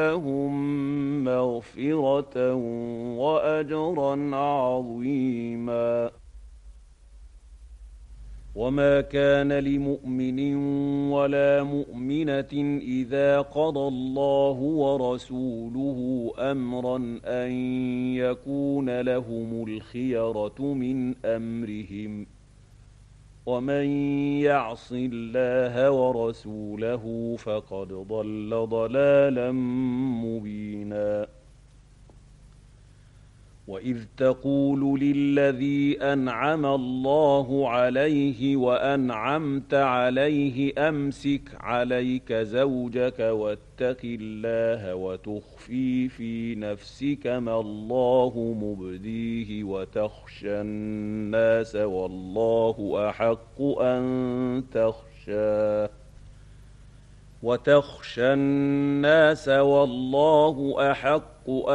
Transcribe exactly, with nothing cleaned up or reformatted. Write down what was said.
لهم مغفرة وأجرا عظيما. وما كان لمؤمن ولا مؤمنة إذا قضى الله ورسوله أمرا أن يكون لهم الخيرة من أمرهم، ومن يعص الله ورسوله فقد ضل ضلالا مبينا. وإذ تقول للذي أنعم الله عليه وأنعمت عليه أمسك عليك زوجك واتق الله وتخفي في نفسك ما الله مبديه وتخشى الناس والله أحق أن تخشاه وتخشى الناس والله أحق